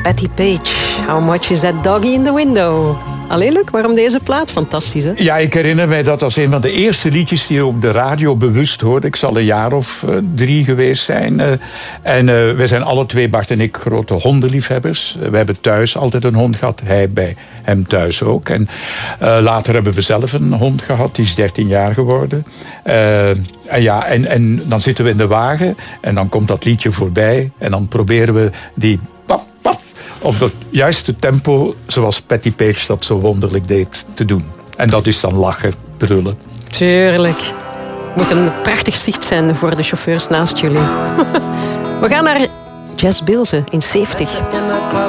Patti Page, How Much Is That Doggy in the Window? Allee, Luc, waarom deze plaat? Fantastisch, hè? Ja, ik herinner mij dat als een van de eerste liedjes die je op de radio bewust hoorde. Ik zal een jaar of 3 geweest zijn. Wij zijn alle twee, Bart en ik, grote hondenliefhebbers. We hebben thuis altijd een hond gehad. Hij bij hem thuis ook. En later hebben we zelf een hond gehad. Die is 13 jaar geworden. En dan zitten we in de wagen. En dan komt dat liedje voorbij. En dan proberen we die pap, pap, op het juiste tempo, zoals Patti Page dat zo wonderlijk deed, te doen. En dat is dan lachen, brullen. Tuurlijk. Moet een prachtig zicht zijn voor de chauffeurs naast jullie. We gaan naar Jazz Bilze in 70.